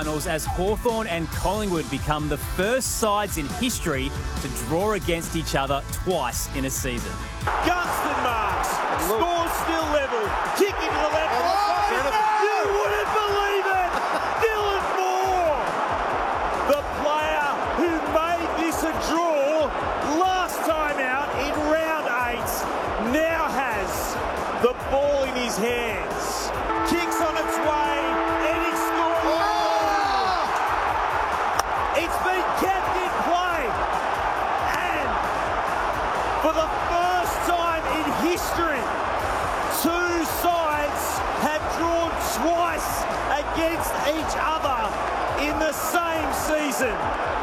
finals as Hawthorn and Collingwood become the first sides in history to draw against each other twice in a season. Gunston marks, score still level, kick into the left. You wouldn't believe it! Dylan Moore, the player who made this a draw last time out in round 8, now has the ball in his hands. Kicks on its way, and he scores. Oh! It's been kept in play, and for the first time in history, two sides have drawn twice against each other in the same season.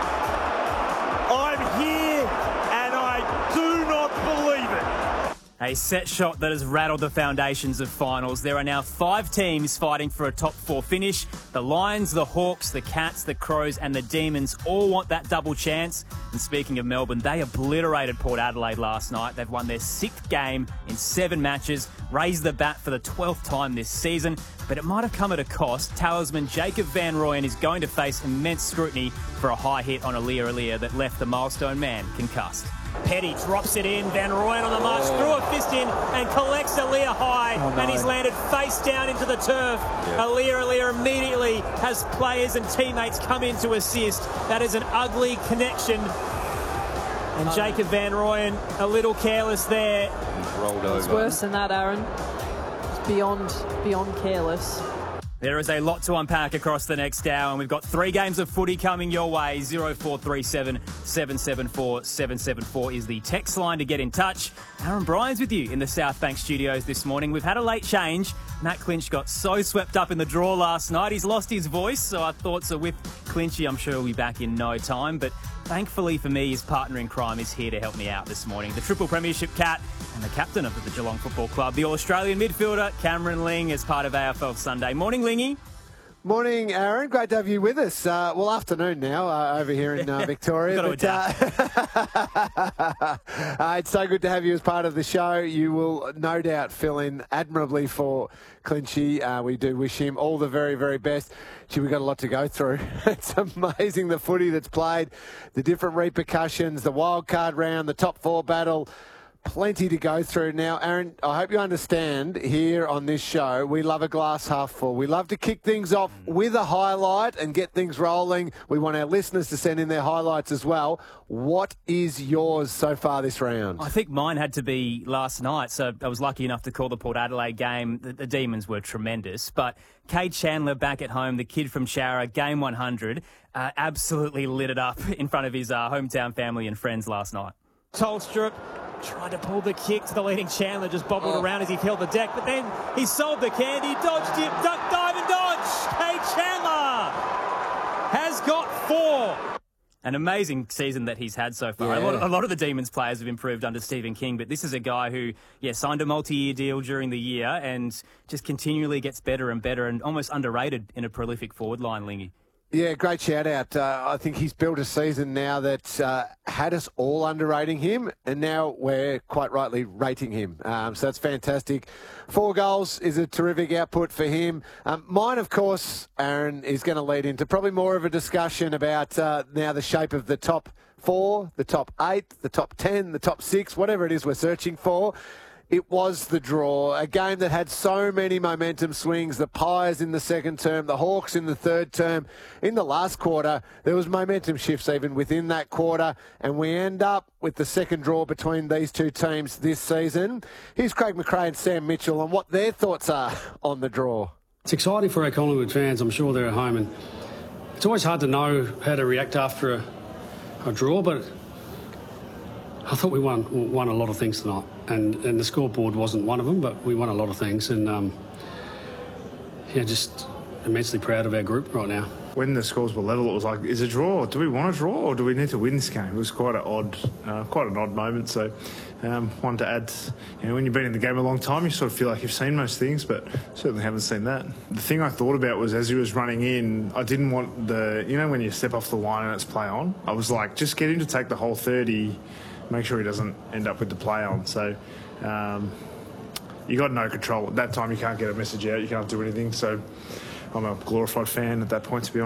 I'm here and I do not believe it. A set shot that has rattled the foundations of finals. There are now 5 teams fighting for a top 4 finish. The Lions, the Hawks, the Cats, the Crows and the Demons all want that double chance. And speaking of Melbourne, they obliterated Port Adelaide last night. They've won their 6th game in 7 matches, raised the bat for the 12th time this season. But it might have come at a cost. Talisman Jacob Van Rooyen is going to face immense scrutiny for a high hit on Aliir that left the milestone man concussed. Petty drops it in, Van Rooyen on the march, threw a fist in and collects Aliir high, and he's landed face down into the turf. Aliir immediately has players and teammates come in to assist. That is an ugly connection. And Jacob Van Rooyen a little careless there. Rolled over. It's worse than that, Aaron. It's beyond careless. There is a lot to unpack across the next hour, and we've got 3 games of footy coming your way. 0437 774 774 is the text line to get in touch. Aaron Bryans with you in the South Bank studios this morning. We've had a late change. Matt Clinch got so swept up in the draw last night, he's lost his voice, so our thoughts are with Clinchy. I'm sure he'll be back in no time, but thankfully for me, his partner in crime is here to help me out this morning. The Triple Premiership Cat and the captain of the Geelong Football Club, the All-Australian midfielder, Cameron Ling, as part of AFL Sunday. Morning, Lingy. Morning, Aaron. Great to have you with us. Well, afternoon now over here in Victoria. It's so good to have you as part of the show. You will no doubt fill in admirably for Clinchy. We do wish him all the very, very best. Gee, we've got a lot to go through. It's amazing the footy that's played, the different repercussions, the wild card round, the top 4 battle. Plenty to go through. Now, Aaron, I hope you understand here on this show, we love a glass half full. We love to kick things off with a highlight and get things rolling. We want our listeners to send in their highlights as well. What is yours so far this round? I think mine had to be last night, so I was lucky enough to call the Port Adelaide game. The Demons were tremendous, but Cade Chandler back at home, the kid from Shara, game 100, absolutely lit it up in front of his hometown family and friends last night. Tolstrup tried to pull the kick to the leading Chandler, just bobbled around as he held the deck, but then he sold the candy, dodged it, duck, dive and dodge. Cade Chandler has got 4. An amazing season that he's had so far. Yeah. A lot of the Demons players have improved under Stephen King, but this is a guy who, signed a multi-year deal during the year and just continually gets better and better and almost underrated in a prolific forward line, Lingy. Yeah, great shout out. I think he's built a season now that had us all underrating him, and now we're quite rightly rating him. So that's fantastic. 4 goals is a terrific output for him. Mine, of course, Aaron, is going to lead into probably more of a discussion about now the shape of the top 4, the top 8, the top 10, the top 6, whatever it is we're searching for. It was the draw, a game that had so many momentum swings, the Pies in the second term, the Hawks in the third term. In the last quarter, there was momentum shifts even within that quarter, and we end up with the second draw between these two teams this season. Here's Craig McRae and Sam Mitchell on what their thoughts are on the draw. It's exciting for our Collingwood fans. I'm sure they're at home, and it's always hard to know how to react after a draw, but I thought we won a lot of things tonight, and the scoreboard wasn't one of them, but we won a lot of things, and just immensely proud of our group right now. When the scores were level, it was like, is it a draw? Do we want a draw, or do we need to win this game? It was quite an odd moment. So, wanted to add, when you've been in the game a long time, you sort of feel like you've seen most things, but certainly haven't seen that. The thing I thought about was as he was running in, I didn't want when you step off the line and it's play on, I was like, just get him to take the whole 30. Make sure he doesn't end up with the play on. So you got no control. At that time, you can't get a message out. You can't do anything. So I'm a glorified fan at that point, to be honest.